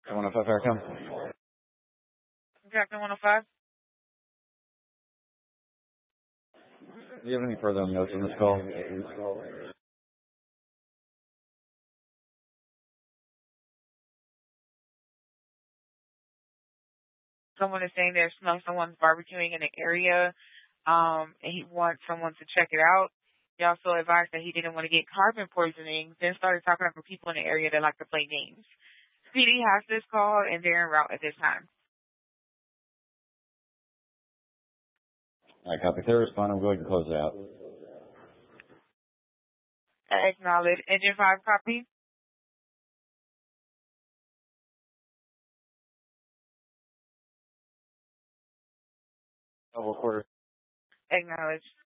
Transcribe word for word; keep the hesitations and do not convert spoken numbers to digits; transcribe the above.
one oh five Aircom. Captain one oh five. Do you have any further notes on this call? Someone is saying there's no someone's barbecuing in the area, um, and he wants someone to check it out. He also advised that he didn't want to get carbon poisoning, then started talking about people in the area that like to play games. P D has this call, and they're en route at this time. All right, copy. Clear respond. I'm going to close it out. Acknowledge. Engine five copy. Double quarter. Acknowledge.